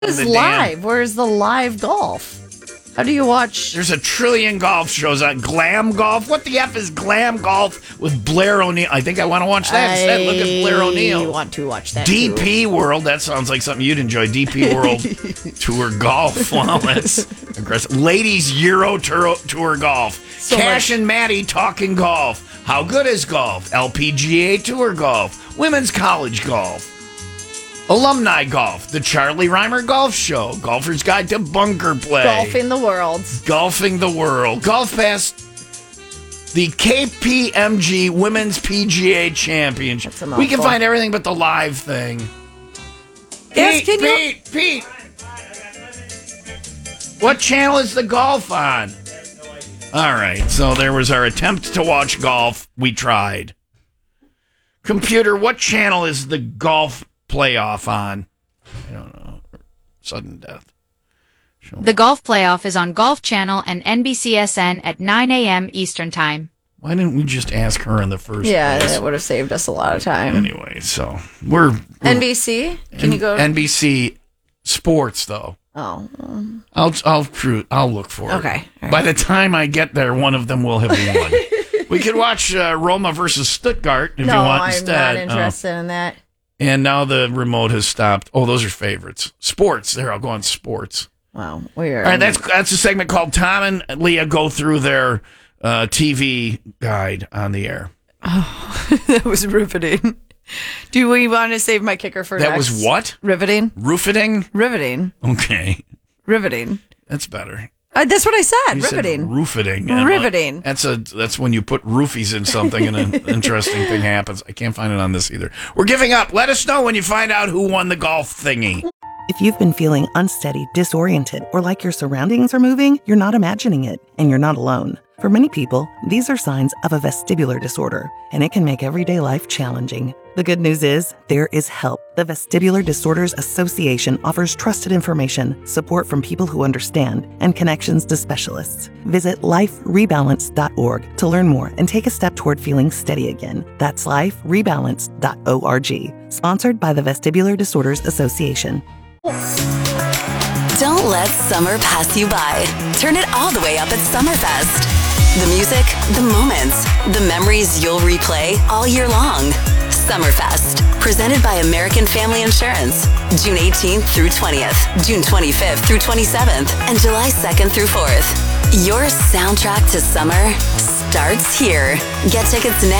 It's live. Where's the live golf? How do you watch? There's a trillion golf shows on Glam Golf. What the F is Glam Golf with Blair O'Neal? I think I want to watch that instead. Look at Blair O'Neal. I want to watch that. DP World. That sounds like something you'd enjoy. DP World Tour Golf. Wow, that's aggressive. Ladies Euro Tour Golf. So Cash much. and Maddie talking golf. How good is golf? LPGA Tour Golf. Women's College Golf. Alumni Golf, the Charlie Reimer Golf Show, Golfer's Guide to Bunker Play. Golfing the world. Golfing the World. Golf Pass, the KPMG Women's PGA Championship. That's a We can mouthful. find everything but the live thing. Yes, can you- Pete. What channel is the golf on? All right, so there was our attempt to watch golf. We tried. Computer, what channel is the golf playoff on? I don't know. Sudden death. The golf playoff is on Golf Channel and NBCSN at 9 a.m. Eastern Time. Why didn't we just ask her in the first Yeah, place? that would have saved us a lot of time. Anyway, so we're NBC? Can you go? NBC Sports though. Oh, I'll look for it. Okay, all right. By the time I get there, one of them will have won. We could watch Roma versus Stuttgart if no, you want I'm instead. not interested in that. And now the remote has stopped. Oh, those are favorites. Sports. There, I'll go on sports. Wow, weird. All right, that's a segment called Tom and Leah go through their TV guide on the air. That was riveting. Do we want to save my kicker for That next? was what? Riveting. Roofing? Riveting. Okay. Riveting. That's better. That's what I said. You riveting. said roofing. Riveting. That's when you put roofies in something and an interesting thing happens. I can't find it on this either. We're giving up. Let us know when you find out who won the golf thingy. If you've been feeling unsteady, disoriented, or like your surroundings are moving, you're not imagining it, and you're not alone. For many people, these are signs of a vestibular disorder, and it can make everyday life challenging. The good news is, there is help. The Vestibular Disorders Association offers trusted information, support from people who understand, and connections to specialists. Visit liferebalance.org to learn more and take a step toward feeling steady again. That's liferebalance.org. Sponsored by the Vestibular Disorders Association. Don't let summer pass you by. Turn it all the way up at Summerfest. The music, the moments, the memories you'll replay all year long. Summerfest, presented by American Family Insurance. June 18th through 20th, June 25th through 27th, and July 2nd through 4th. Your soundtrack to summer starts here. Get tickets now